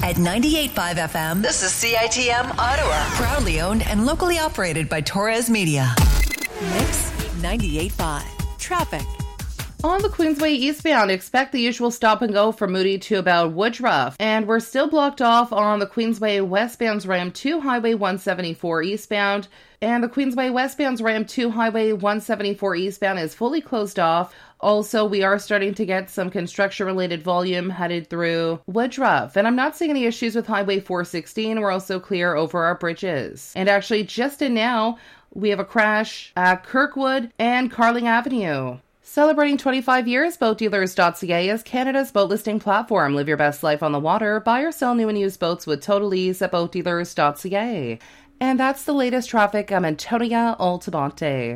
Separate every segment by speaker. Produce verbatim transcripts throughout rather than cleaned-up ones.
Speaker 1: At ninety-eight point five F M, this is C I T M Ottawa. Proudly owned and locally operated by Torres Media. Mix ninety-eight point five. Traffic.
Speaker 2: On the Queensway eastbound, expect the usual stop and go from Moody to about Woodruff. And we're still blocked off on the Queensway westbound Ram two Highway one seventy-four eastbound. And the Queensway westbound Ram two Highway one seventy-four eastbound is fully closed off. Also, we are starting to get some construction-related volume headed through Woodruff. And I'm not seeing any issues with Highway four sixteen. We're also clear over our bridges. And actually, just in now, we have a crash at Kirkwood and Carling Avenue. Celebrating twenty-five years, boat dealers dot c a is Canada's boat listing platform. Live your best life on the water. Buy or sell new and used boats with total ease at boat dealers dot c a. And that's the latest traffic. I'm Antonia Altamonte.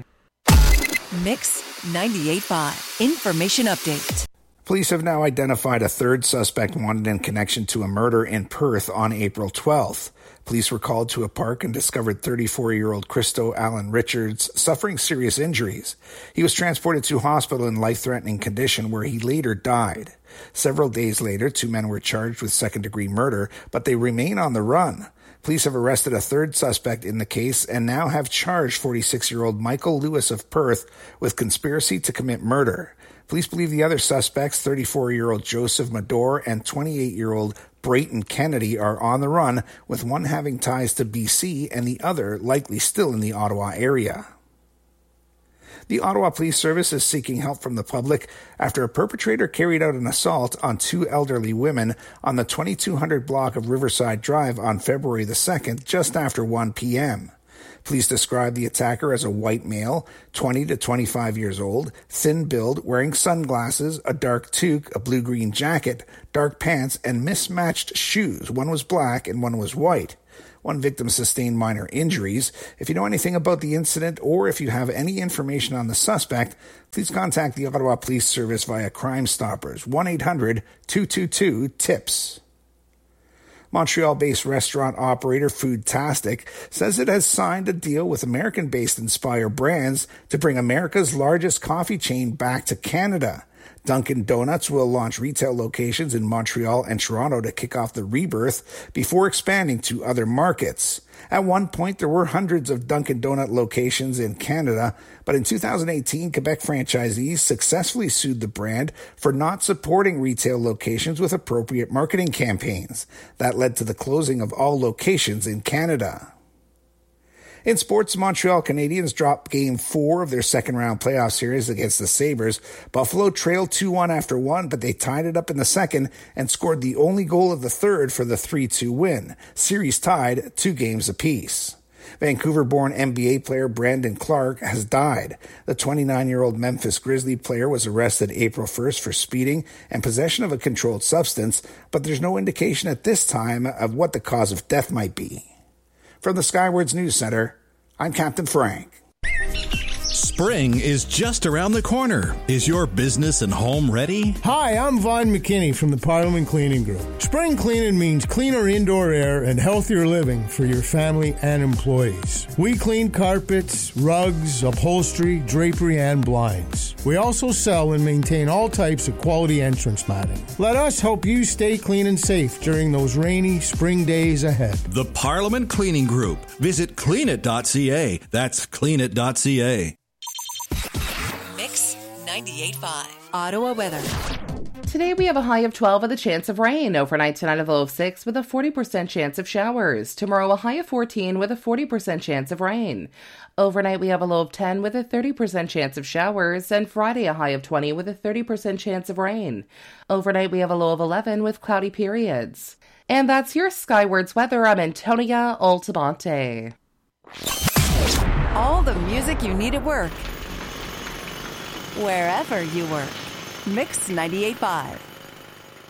Speaker 1: Mix ninety-eight point five. Information update.
Speaker 3: Police have now identified a third suspect wanted in connection to a murder in Perth on April twelfth. Police were called to a park and discovered thirty-four-year-old Christo Allen Richards suffering serious injuries. He was transported to hospital in life-threatening condition where he later died. Several days later, two men were charged with second-degree murder, but they remain on the run. Police have arrested a third suspect in the case and now have charged forty-six-year-old Michael Lewis of Perth with conspiracy to commit murder. Police believe the other suspects, thirty-four-year-old Joseph Madore and twenty-eight-year-old Brayton Kennedy, are on the run, with one having ties to B C and the other likely still in the Ottawa area. The Ottawa Police Service is seeking help from the public after a perpetrator carried out an assault on two elderly women on the twenty-two hundred block of Riverside Drive on February the second, just after one p.m. Police describe the attacker as a white male, twenty to twenty-five years old, thin build, wearing sunglasses, a dark toque, a blue-green jacket, dark pants, and mismatched shoes. One was black and one was white. One victim sustained minor injuries. If you know anything about the incident or if you have any information on the suspect, please contact the Ottawa Police Service via Crime Stoppers, one eight hundred two two two TIPS. Montreal-based restaurant operator Foodtastic says it has signed a deal with American-based Inspire Brands to bring America's largest coffee chain back to Canada. Dunkin' Donuts will launch retail locations in Montreal and Toronto to kick off the rebirth before expanding to other markets. At one point, there were hundreds of Dunkin' Donut locations in Canada, but in two thousand eighteen, Quebec franchisees successfully sued the brand for not supporting retail locations with appropriate marketing campaigns. That led to the closing of all locations in Canada. In sports, Montreal Canadiens dropped Game four of their second-round playoff series against the Sabres. Buffalo trailed two one after one, but they tied it up in the second and scored the only goal of the third for the three two win. Series tied two games apiece. Vancouver-born N B A player Brandon Clark has died. The twenty-nine-year-old Memphis Grizzly player was arrested April first for speeding and possession of a controlled substance, but there's no indication at this time of what the cause of death might be. From the Skywards News Center, I'm Captain Frank.
Speaker 4: Spring is just around the corner. Is your business and home ready?
Speaker 5: Hi, I'm Vaughn McKinney from the Parliament Cleaning Group. Spring cleaning means cleaner indoor air and healthier living for your family and employees. We clean carpets, rugs, upholstery, drapery, and blinds. We also sell and maintain all types of quality entrance matting. Let us help you stay clean and safe during those rainy spring days ahead.
Speaker 4: The Parliament Cleaning Group. Visit clean it dot c a. That's clean it dot c a.
Speaker 1: Mix ninety-eight point five. Ottawa weather.
Speaker 2: Today we have a high of twelve with a chance of rain. Overnight tonight a low of six with a forty percent chance of showers. Tomorrow a high of fourteen with a forty percent chance of rain. Overnight we have a low of ten with a thirty percent chance of showers. And Friday a high of twenty with a thirty percent chance of rain. Overnight we have a low of eleven with cloudy periods. And that's your Skywards weather. I'm Antonia Altamonte.
Speaker 1: All the music you need at work. Wherever you work. Mix ninety-eight point five.